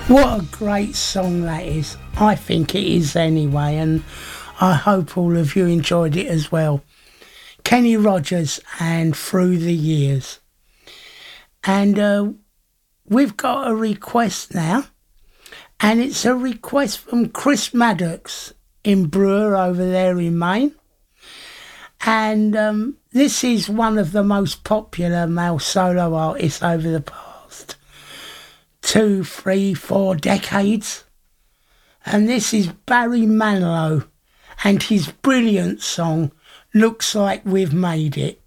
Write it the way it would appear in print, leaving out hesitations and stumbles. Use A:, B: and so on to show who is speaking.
A: What a great song that is. I think it is anyway, and I hope all of you enjoyed it as well. Kenny Rogers and Through the Years. And we've got a request now, and it's a request from Chris Maddox in Brewer over there in Maine. And this is one of the most popular male solo artists over the past 2, 3, 4 decades. And this is Barry Manilow and his brilliant song, Looks Like We've Made It.